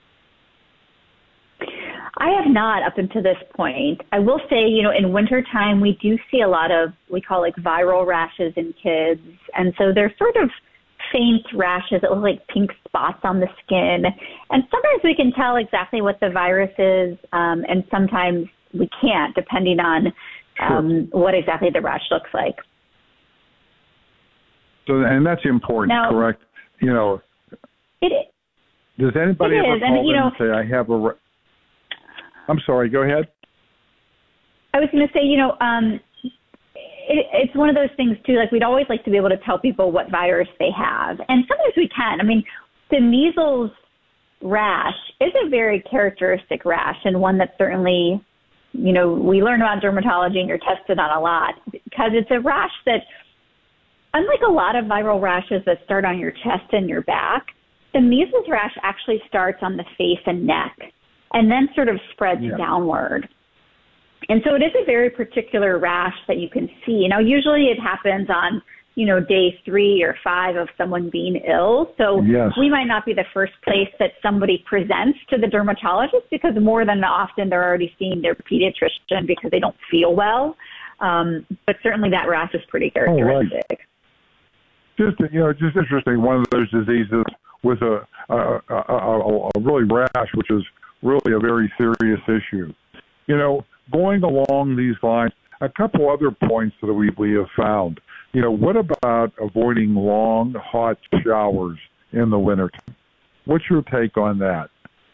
Speaker 19: I have not up until this point. I will say, you know, in wintertime, we do see a lot of, we call like viral rashes in kids. And so they're sort of faint rashes that look like pink spots on the skin. And sometimes we can tell exactly what the virus is, um, and sometimes we can't, depending on um, sure. what exactly the rash looks like.
Speaker 18: So, and that's important, now, correct? You know,
Speaker 19: it is.
Speaker 18: Does anybody
Speaker 19: it
Speaker 18: ever
Speaker 19: is.
Speaker 18: call
Speaker 19: and, you
Speaker 18: them
Speaker 19: know,
Speaker 18: and say, I have a... Ra- I'm sorry, go ahead.
Speaker 19: I was going to say, you know, um, it, it's one of those things, too, like we'd always like to be able to tell people what virus they have. And sometimes we can. I mean, the measles rash is a very characteristic rash, and one that certainly, you know, we learn about dermatology and you're tested on a lot, because it's a rash that, unlike a lot of viral rashes that start on your chest and your back, the measles rash actually starts on the face and neck and then sort of spreads yeah. downward. And so it is a very particular rash that you can see. Now, usually it happens on, you know, day three or five of someone being ill. So
Speaker 18: yes.
Speaker 19: we might not be the first place that somebody presents to the dermatologist, because more than often they're already seeing their pediatrician because they don't feel well. Um, but certainly that rash is pretty characteristic.
Speaker 18: Oh, right. Just, you know, just interesting. One of those diseases with a, a, a, a, a really rash, which is really a very serious issue. You know, going along these lines, a couple other points that we, we have found. You know, what about avoiding long, hot showers in the wintertime? What's your take on that?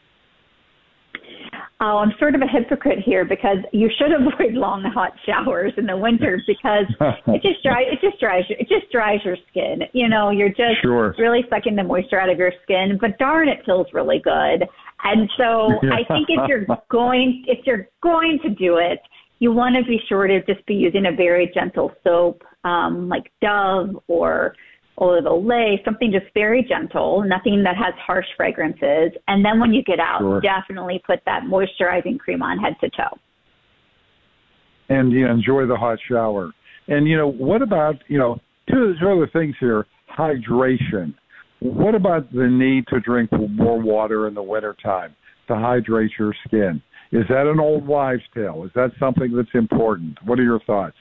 Speaker 19: Oh, I'm sort of a hypocrite here, because you should avoid long, hot showers in the winter, because it just dries. It just dries. It just dries your skin. You know, you're just
Speaker 18: sure.
Speaker 19: really sucking the moisture out of your skin. But darn, it feels really good. And so
Speaker 18: yeah.
Speaker 19: I think if you're going, if you're going to do it, you want to be sure to just be using a very gentle soap, um, like Dove or Eau de Lay, something just very gentle, nothing that has harsh fragrances. And then when you get out,
Speaker 18: sure.
Speaker 19: definitely put that moisturizing cream on head to toe.
Speaker 18: And you know, enjoy the hot shower. And, you know, what about, you know, two, two other things here, hydration. What about the need to drink more water in the wintertime to hydrate your skin? Is that an old wives' tale? Is that something that's important? What are your thoughts?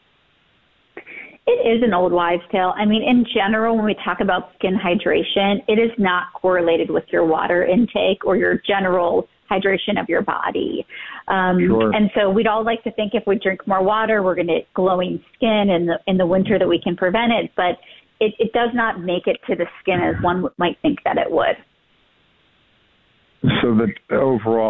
Speaker 19: It is an old wives' tale. I mean, in general, when we talk about skin hydration, it is not correlated with your water intake or your general hydration of your body. Um, sure. And so we'd all like to think if we drink more water, we're going to get glowing skin in the in the winter, that we can prevent it. But it, it does not make it to the skin as one might think that it would.
Speaker 18: So that overall,